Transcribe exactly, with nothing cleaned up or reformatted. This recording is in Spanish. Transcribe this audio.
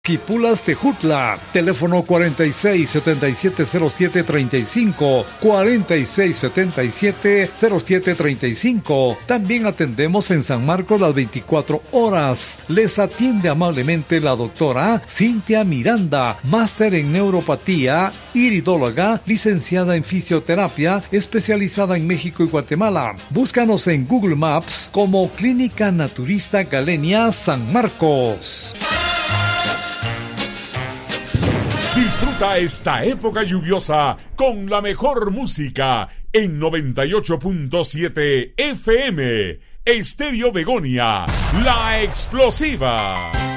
Quipulas Tejutla, teléfono cuarenta y seis, setenta y siete cero siete, treinta y cinco, cuarenta y seis, setenta y siete cero siete, treinta y cinco. También atendemos en San Marcos las veinticuatro horas. Les atiende amablemente la doctora Cintia Miranda, máster en neuropatía, iridóloga, licenciada en fisioterapia, especializada en México y Guatemala. Búscanos en Google Maps como Clínica Naturista Galenia San Marcos. Disfruta esta época lluviosa con la mejor música en noventa y ocho punto siete F M. Estéreo Begonia, la explosiva.